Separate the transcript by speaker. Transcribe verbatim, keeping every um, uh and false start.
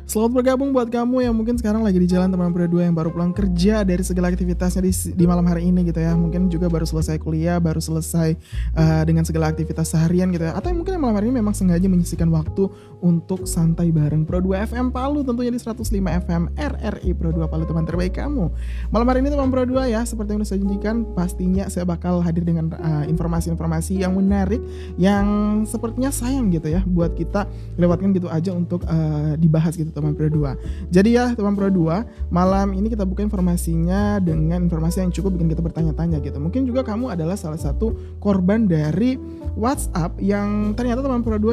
Speaker 1: Selamat bergabung buat kamu yang mungkin sekarang lagi di jalan teman Pro dua yang baru pulang kerja dari segala aktivitasnya di di malam hari ini gitu ya. Mungkin juga baru selesai kuliah, baru selesai, eee, dengan segala aktivitas seharian gitu ya. Atau mungkin yang malam hari ini memang sengaja menyisihkan waktu untuk santai bareng Pro dua F M Palu tentunya di seratus lima F M R R I Pro dua Palu, teman terbaik kamu. Malam hari ini teman Pro dua ya, seperti yang udah saya janjikan pastinya saya bakal hadir dengan, eee, informasi-informasi yang menarik yang sepertinya sayang gitu ya buat kita lewatkan gitu aja untuk, eee, dibahas gitu teman Pro dua. Jadi ya teman Pro dua, malam ini kita buka informasinya dengan informasi yang cukup bikin kita bertanya-tanya gitu. Mungkin juga kamu adalah salah satu korban dari WhatsApp yang ternyata teman Pro dua